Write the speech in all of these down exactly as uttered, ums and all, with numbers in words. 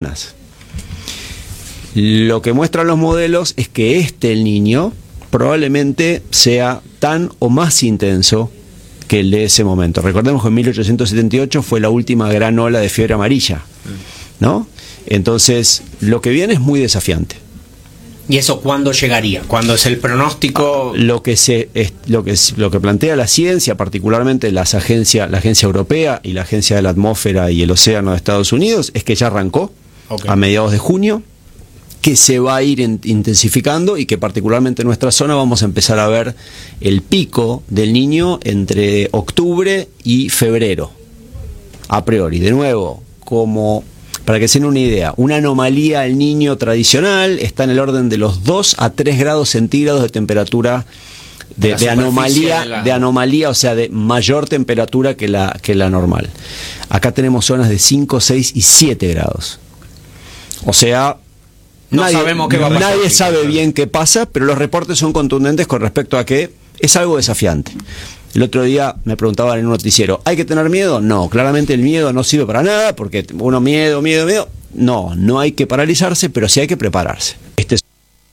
vacunas. Lo que muestran los modelos es que este El Niño probablemente sea tan o más intenso que el de ese momento. Recordemos que en mil ochocientos setenta y ocho fue la última gran ola de fiebre amarilla, ¿no? Entonces, lo que viene es muy desafiante. ¿Y eso cuándo llegaría? ¿Cuándo es el pronóstico? Lo que se es, lo que lo que plantea la ciencia, particularmente las agencias, la Agencia Europea y la Agencia de la Atmósfera y el Océano de Estados Unidos, es que ya arrancó okay. a mediados de junio, que se va a ir in, intensificando y que particularmente en nuestra zona vamos a empezar a ver el pico del Niño entre octubre y febrero, a priori. De nuevo, como para que se den una idea, una anomalía El Niño tradicional está en el orden de los dos a tres grados centígrados de temperatura, de, de anomalía, de, la... de anomalía, o sea, de mayor temperatura que la, que la normal. Acá tenemos zonas de cinco, seis y siete grados. O sea, no nadie, sabemos qué va a pasar, nadie sabe bien qué pasa, pero los reportes son contundentes con respecto a que es algo desafiante. El otro día me preguntaban en un noticiero, ¿hay que tener miedo? No, claramente el miedo no sirve para nada, porque uno miedo, miedo, miedo. No, no hay que paralizarse, pero sí hay que prepararse. Este es...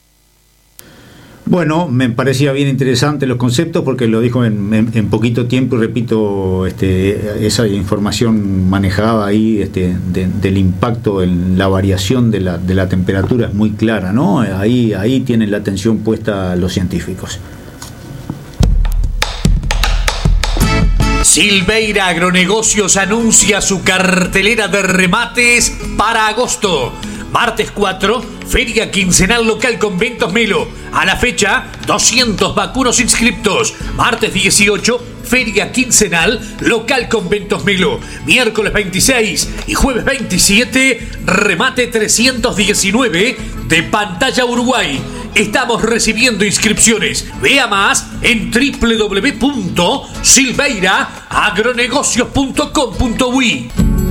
Bueno, me parecía bien interesante los conceptos porque lo dijo en, en, en poquito tiempo y repito, este, esa información manejada ahí este, de, del impacto en la variación de la, de la temperatura es muy clara, ¿no? Ahí, ahí tienen la atención puesta los científicos. Silveira Agronegocios anuncia su cartelera de remates para agosto. Martes cuatro, Feria Quincenal Local Conventos Melo. A la fecha, doscientos vacunos inscriptos. Martes dieciocho, Feria Quincenal Local Conventos Melo. Miércoles veintiséis y jueves veintisiete, remate trescientos diecinueve de Pantalla Uruguay. Estamos recibiendo inscripciones. Vea más en doble u doble u doble u punto silveira agronegocios punto com punto uy.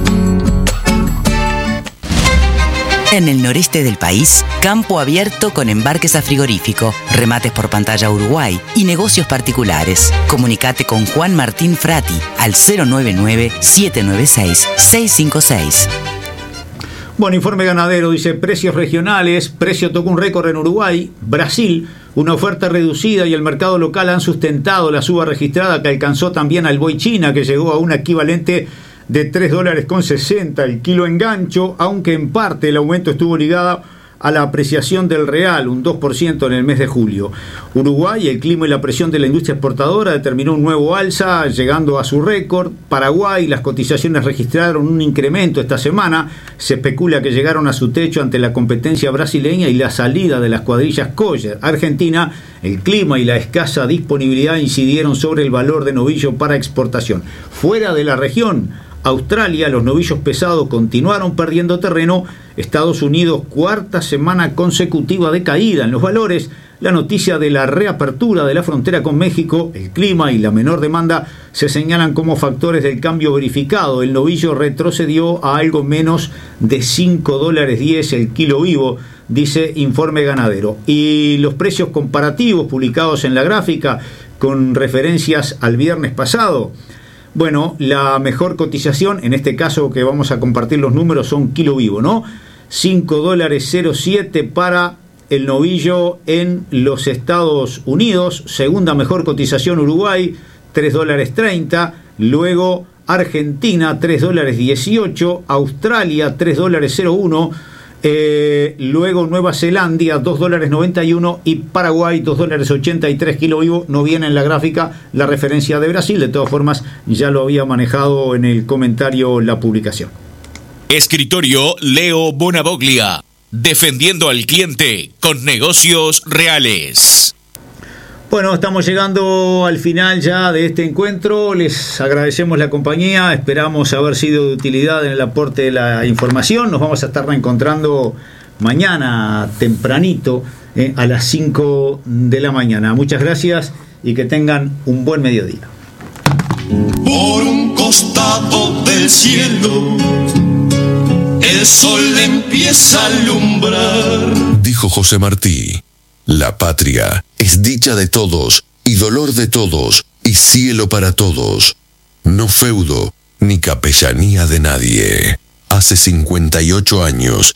En el noreste del país, campo abierto con embarques a frigorífico, remates por Pantalla Uruguay y negocios particulares. Comunicate con Juan Martín Frati al cero nueve nueve, siete nueve seis, seis cinco seis. Bueno, informe ganadero dice precios regionales, precio tocó un récord en Uruguay, Brasil, una oferta reducida y el mercado local han sustentado la suba registrada que alcanzó también al buey China, que llegó a un equivalente de tres dólares con sesenta el kilo en gancho, aunque en parte el aumento estuvo ligado a la apreciación del real, un dos por ciento en el mes de julio. Uruguay, el clima y la presión de la industria exportadora determinó un nuevo alza, llegando a su récord. Paraguay, las cotizaciones registraron un incremento esta semana. Se especula que llegaron a su techo ante la competencia brasileña y la salida de las cuadrillas Coller. Argentina, el clima y la escasa disponibilidad incidieron sobre el valor de novillo para exportación. Fuera de la región, Australia, los novillos pesados continuaron perdiendo terreno. Estados Unidos, cuarta semana consecutiva de caída en los valores. La noticia de la reapertura de la frontera con México, el clima y la menor demanda se señalan como factores del cambio verificado. El novillo retrocedió a algo menos de cinco dólares diez el kilo vivo, dice Informe Ganadero. Y los precios comparativos publicados en la gráfica con referencias al viernes pasado. Bueno, la mejor cotización, en este caso que vamos a compartir los números, son kilo vivo, ¿no? cinco dólares cero siete para el novillo en los Estados Unidos. Segunda mejor cotización Uruguay, tres dólares treinta. Luego Argentina, tres dólares dieciocho. Australia, tres dólares cero uno. Eh, luego Nueva Zelanda, dos dólares noventa y uno, y Paraguay, dos dólares ochenta y tres kilo vivo. No viene en la gráfica la referencia de Brasil, de todas formas ya lo había manejado en el comentario la publicación. Escritorio Leo Bonavoglia, defendiendo al cliente con negocios reales. Bueno, estamos llegando al final ya de este encuentro. Les agradecemos la compañía, esperamos haber sido de utilidad en el aporte de la información. Nos vamos a estar reencontrando mañana tempranito eh, a las cinco de la mañana. Muchas gracias y que tengan un buen mediodía. Por un costado del cielo el sol empieza a alumbrar, dijo José Martí. La patria es dicha de todos y dolor de todos y cielo para todos, no feudo ni capellanía de nadie. Hace cincuenta y ocho años